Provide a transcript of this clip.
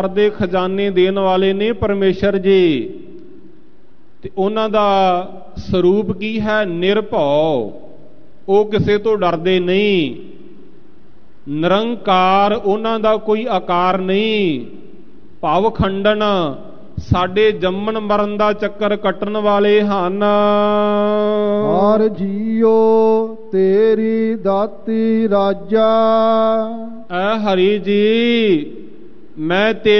ਦੇ ਖਜ਼ਾਨੇ ਦੇਣ ਵਾਲੇ ਨੇ ਪਰਮੇਸ਼ਰ ਜੀ। ਤੇ ਉਹਨਾਂ ਦਾ ਸਰੂਪ ਕੀ ਹੈ? ਨਿਰਭਉ। ਉਹ ਕਿਸੇ ਤੋਂ ਡਰਦੇ ਨਹੀਂ। ਨਿਰੰਕਾਰ, ਉਹਨਾਂ ਦਾ ਕੋਈ ਆਕਾਰ ਨਹੀਂ। ਭਵ ਖੰਡਨ, ਸਾਡੇ ਜੰਮਣ ਮਰਨ ਦਾ ਚੱਕਰ ਕੱਟਣ ਵਾਲੇ ਹਨ। ਹਰ ਜੀਓ ਤੇਰੀ ਦਾਤੀ ਰਾਜਾ। ਐ ਹਰੀ ਜੀ, ਮੈਂ ਤੇ